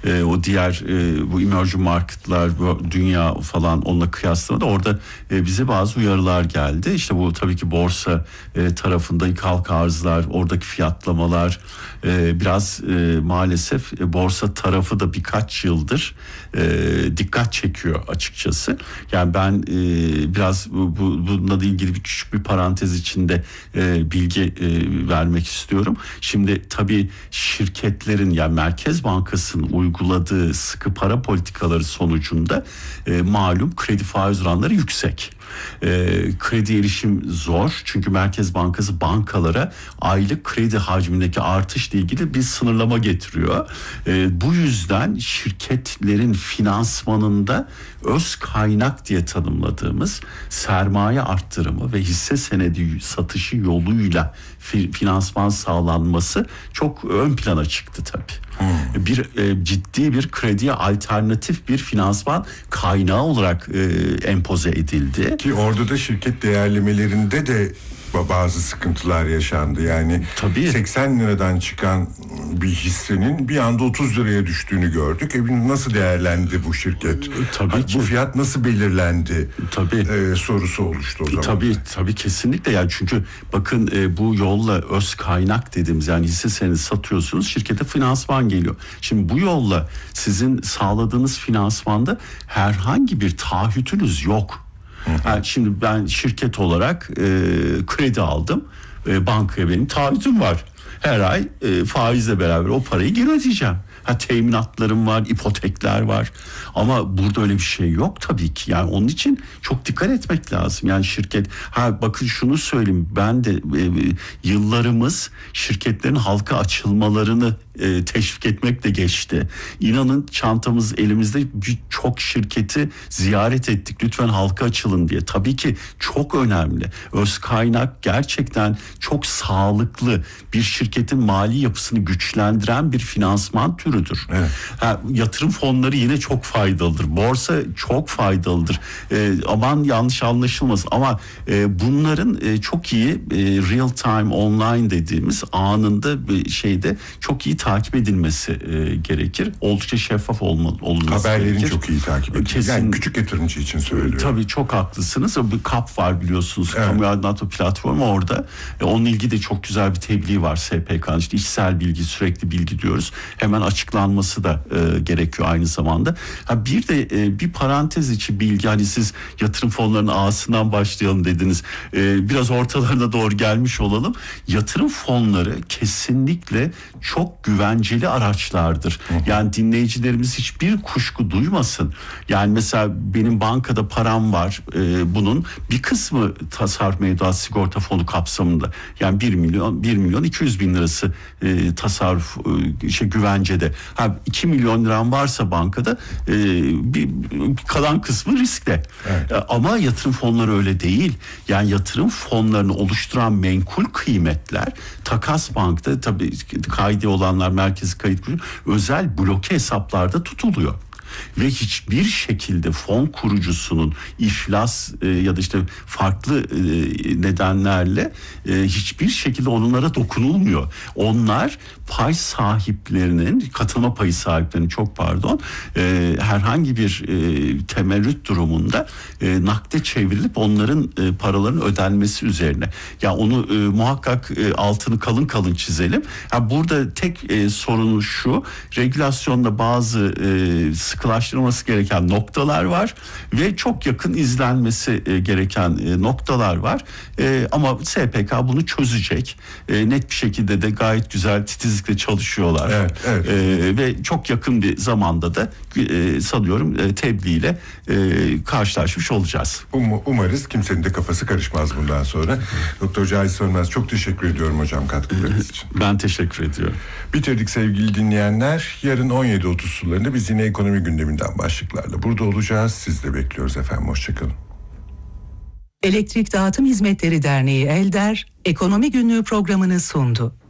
O diğer bu emerging marketlar, bu dünya falan onunla kıyaslamada orada bize bazı uyarılar geldi. İşte bu tabii ki borsa tarafında halka arzlar, oradaki fiyatlamalar biraz maalesef borsa tarafı da birkaç yıldır dikkat çekiyor açıkçası. Yani ben biraz bununla ilgili küçük bir parantez içinde bilgi vermek istiyorum. Şimdi tabii şirketlerin, yani Merkez Bankası'nın uyguladığı sıkı para politikaları sonucunda malum kredi faiz oranları yüksek. Kredi erişim zor, çünkü Merkez Bankası bankalara aylık kredi hacmindeki artışla ilgili bir sınırlama getiriyor. Bu yüzden şirketlerin finansmanında öz kaynak diye tanımladığımız sermaye arttırımı ve hisse senedi satışı yoluyla finansman sağlanması çok ön plana çıktı tabii. Ciddi bir krediye alternatif bir finansman kaynağı olarak empoze edildi. Ki orada da şirket değerlemelerinde de bazı sıkıntılar yaşandı. Yani tabii 80 liradan çıkan bir hissenin bir anda 30 liraya düştüğünü gördük. Nasıl değerlendi bu şirket? Tabii ki. Bu fiyat nasıl belirlendi? Tabii. Sorusu oluştu o zaman. Tabii kesinlikle. Yani çünkü bakın bu yolla öz kaynak dediğimiz, yani hisse senedi satıyorsunuz, şirkete finansman geliyor. Şimdi bu yolla sizin sağladığınız finansmanda herhangi bir taahhütünüz yok. Yani şimdi ben şirket olarak kredi aldım. Bankaya benim taahhütüm var. Her ay faizle beraber o parayı geri ödeyeceğim. Teminatlarım var, ipotekler var. Ama burada öyle bir şey yok tabii ki. Yani onun için çok dikkat etmek lazım. Yani şirket, bakın şunu söyleyeyim, ben de yıllarımız şirketlerin halka açılmalarını teşvik etmekle geçti. İnanın çantamız elimizde, birçok şirketi ziyaret ettik. Lütfen halka açılın diye. Tabii ki çok önemli. Öz kaynak gerçekten çok sağlıklı, bir şirketin mali yapısını güçlendiren bir finansman türüdür. Evet. Yatırım fonları yine çok faydalıdır. Borsa çok faydalıdır. Aman yanlış anlaşılmasın ama bunların çok iyi real time online dediğimiz anında bir şeyde çok iyi takip edilmesi gerekir. Oldukça şeffaf olması haberlerin gerekir. Çok iyi takip edilir. Yani küçük yatırımcı için söylüyorum. Tabii çok haklısınız. Bir KAP var biliyorsunuz. Evet. Kamu aydınlatma platformu orada. Onun ilgili de çok güzel bir tebliğ var SPK'nın. İşte işsel bilgi, sürekli bilgi diyoruz. Hemen açıklanması da gerekiyor aynı zamanda. Bir de bir parantez içi bilgi. Hani siz yatırım fonlarının ağasından başlayalım dediniz. Biraz ortalarına doğru gelmiş olalım. Yatırım fonları kesinlikle çok güvenceli araçlardır. Yani dinleyicilerimiz hiçbir kuşku duymasın. Yani mesela benim bankada param var. Bunun bir kısmı tasarruf mevduat sigorta fonu kapsamında. Yani 1 milyon 200 bin lirası tasarruf güvencede. 2 milyon liram varsa bankada bir kalan kısmı riskte. Evet. Ama yatırım fonları öyle değil. Yani yatırım fonlarını oluşturan menkul kıymetler Takas Bank'ta, tabii kaydı olanlar merkezi kayıt kurucu, özel bloke hesaplarda tutuluyor. Ve hiçbir şekilde fon kurucusunun iflas ya da işte farklı nedenlerle hiçbir şekilde onlara dokunulmuyor. Onlar pay sahiplerinin, katılma payı sahiplerinin herhangi bir temerrüt durumunda nakde çevrilip onların paraların ödenmesi üzerine. Ya onu muhakkak altını kalın çizelim. Burada tek sorunu şu: regülasyonda bazı sıkılaştırılması gereken noktalar var ve çok yakın izlenmesi gereken noktalar var. Ama SPK bunu çözecek. Net bir şekilde de gayet güzel, titizlikle çalışıyorlar. Evet. Ve çok yakın bir zamanda da sanıyorum tebliğiyle karşılaşmış olacağız. Umarız kimsenin de kafası karışmaz bundan sonra. Doktor Cahit Sönmez, çok teşekkür ediyorum hocam katkılarınız için. Ben teşekkür ediyorum. Bitirdik sevgili dinleyenler. Yarın 17.30 sularında biz yine ekonomi gündeminden başlıklarla burada olacağız. Siz de bekliyoruz efendim. Hoşçakalın. Elektrik Dağıtım Hizmetleri Derneği ELDER, Ekonomi Günlüğü programını sundu.